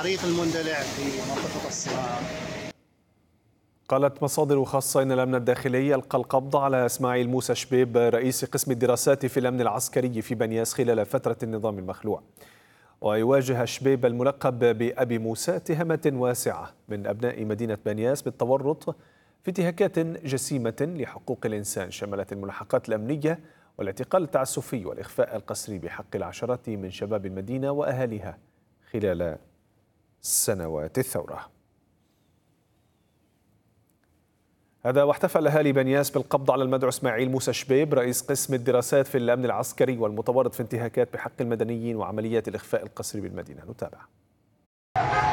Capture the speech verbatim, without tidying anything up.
حريق المندلع في منطقة الصراع. قالت مصادر خاصة إن الأمن الداخلي ألقى القبض على إسماعيل موسى شبيب رئيس قسم الدراسات في الأمن العسكري في بنياس خلال فترة النظام المخلوع. ويواجه شبيب الملقب بأبي موسى اتهامات واسعة من أبناء مدينة بنياس بالتورط في انتهاكات جسيمة لحقوق الإنسان شملت الملاحقات الأمنية والاعتقال التعسفي والإخفاء القسري بحق العشرات من شباب المدينة وأهاليها خلال سنوات الثورة. هذا واحتفل أهالي بنياس بالقبض على المدعو إسماعيل موسى شبيب رئيس قسم الدراسات في الأمن العسكري والمتورط في انتهاكات بحق المدنيين وعمليات الإخفاء القسري بالمدينة. نتابع.